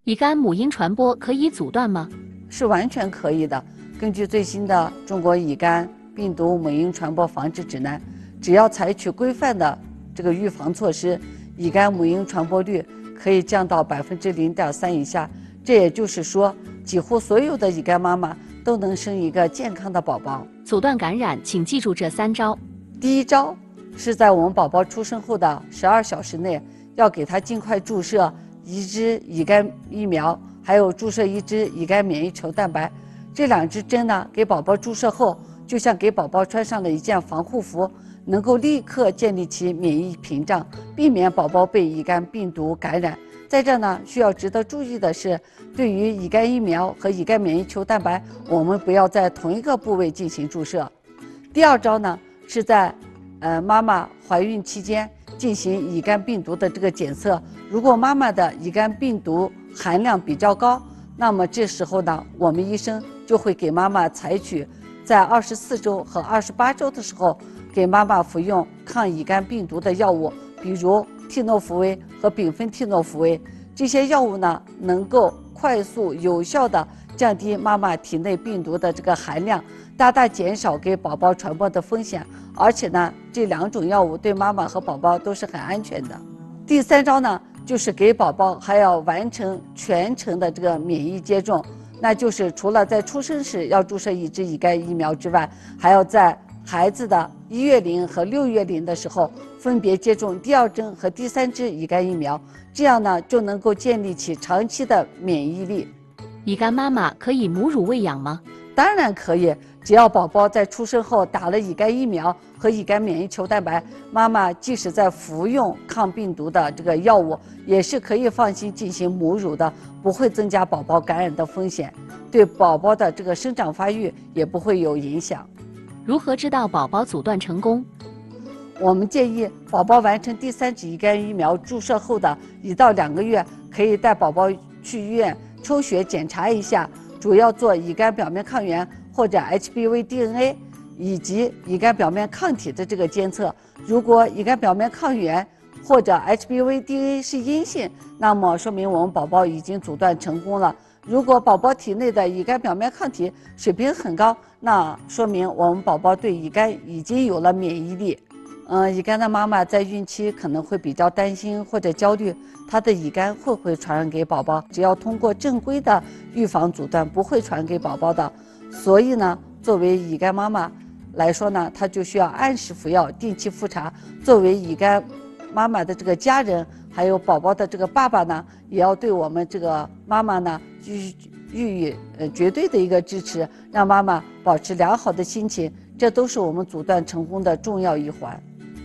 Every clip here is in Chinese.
乙肝母婴传播可以阻断吗？ 是完全可以的。根据最新的《中国乙肝病毒母婴传播防治指南》，只要采取规范的这个预防措施，乙肝母婴传播率可以降到0.3%以下。这也就是说，几乎所有的乙肝妈妈都能生一个健康的宝宝。 阻断感染，请记住这3招。 第一招是在我们宝宝出生后的12小时内，要给他尽快注射1支乙肝疫苗，还有注射1支乙肝免疫球蛋白。这2支针呢，给宝宝注射后，就像给宝宝穿上了一件防护服，能够立刻建立起免疫屏障，避免宝宝被乙肝病毒感染。在这呢，需要值得注意的是，对于乙肝疫苗和乙肝免疫球蛋白，我们不要在同一个部位进行注射。第2招呢，是在妈妈怀孕期间进行乙肝病毒的这个检测。如果妈妈的乙肝病毒含量比较高，那么这时候呢，我们医生就会给妈妈采取在24周和28周的时候，给妈妈服用抗乙肝病毒的药物，比如替诺福韦和丙酚替诺福韦。这些药物呢，能够快速有效地降低妈妈体内病毒的这个含量，大大减少给宝宝传播的风险。而且呢，这2种药物对妈妈和宝宝都是很安全的。第3招呢，就是给宝宝还要完成全程的这个免疫接种，那就是除了在出生时要注射1支乙肝疫苗之外，还要在孩子的1月龄和6月龄的时候分别接种第2针和第3支乙肝疫苗，这样呢就能够建立起长期的免疫力。 乙肝妈妈可以母乳喂养吗？ 当然可以，只要宝宝在出生后打了乙肝疫苗和乙肝免疫球蛋白，妈妈即使在服用抗病毒的这个药物，也是可以放心进行母乳的，不会增加宝宝感染的风险，对宝宝的这个生长发育也不会有影响。 如何知道宝宝阻断成功？ 我们建议宝宝完成第3支乙肝疫苗注射后的1到2个月，可以带宝宝去医院抽血检查一下，主要做乙肝表面抗原或者 HBV DNA 以及乙肝表面抗体的这个监测。如果乙肝表面抗原或者 HBV DNA 是阴性，那么说明我们宝宝已经阻断成功了。如果宝宝体内的乙肝表面抗体水平很高，那说明我们宝宝对乙肝已经有了免疫力。乙肝的妈妈在孕期可能会比较担心或者焦虑，她的乙肝会不会传染给宝宝？只要通过正规的预防阻断，不会传给宝宝的。所以呢，作为乙肝妈妈来说呢，她就需要按时服药，定期复查。作为乙肝妈妈的这个家人，还有宝宝的这个爸爸呢，也要对我们这个妈妈呢予以绝对的一个支持，让妈妈保持良好的心情，这都是我们阻断成功的重要一环。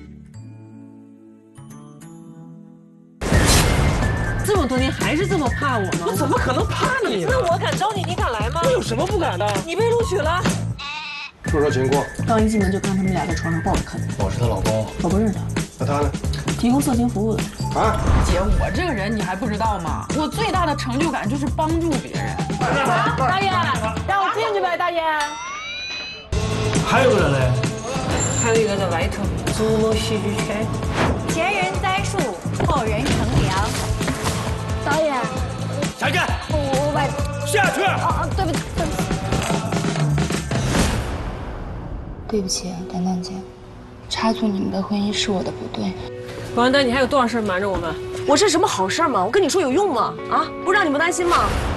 这么多年还是这么怕我吗？ 我怎么可能怕你呢？ 那我敢招你，你敢来吗？ 我有什么不敢的？ 你被录取了。 说说情况。 刚一进门就看他们俩在床上抱着啃。 我是她老公。 我不认识那他呢？ 提供色情服务的。 啊？ 姐，我这个人你还不知道吗？我最大的成就感就是帮助别人。 大爷，让我进去呗，大爷。 还有个人嘞？ 还有一个在外头筑楼戏剧圈。 前人栽树，后人乘凉。导演， 下去。 我把下去。 对不起，对不起。 对不起，丹丹姐，插足你们的婚姻是我的不对。 王丹，你还有多少事瞒着我们？ 我是什么好事吗？我跟你说有用吗？啊，不让你们担心吗？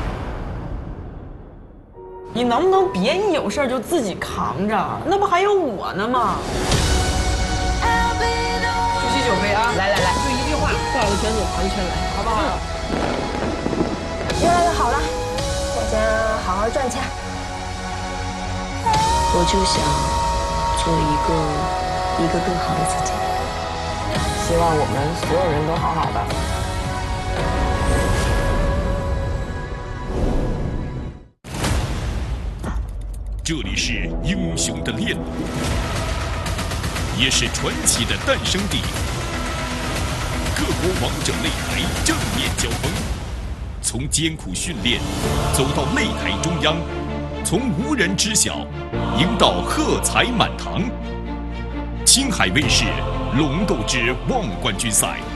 你能不能别一有事就自己扛着？那不还有我呢吗？举起酒杯啊！来，就一句话， 话不全走，盘全来， 好不好？ 越来越好了，我先好好赚钱。 我就想做一个更好的自己。 希望我们所有人都好好的。 这里是英雄的炼炉，也是传奇的诞生地。各国王者擂台正面交锋，从艰苦训练走到擂台中央，从无人知晓赢到喝彩满堂。青海卫视龙斗之望冠军赛